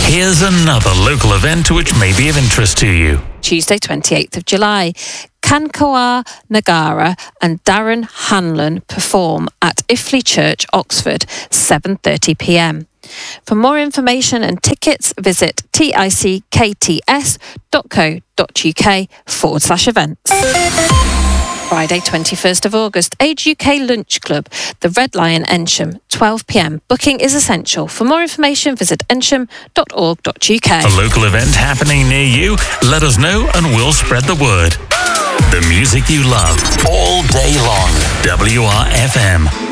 Here's another local event which may be of interest to you. Tuesday, 28th of July. Kankawar Nagara and Darren Hanlon perform at Iffley Church, Oxford, 7:30 p.m. For more information and tickets, visit tickts.co.uk/events. Friday, 21st of August, Age UK Lunch Club, the Red Lion, Ensham, 12 p.m. Booking is essential. For more information, visit ensham.org.uk. A local event happening near you? Let us know and we'll spread the word. The music you love all day long. WRFM.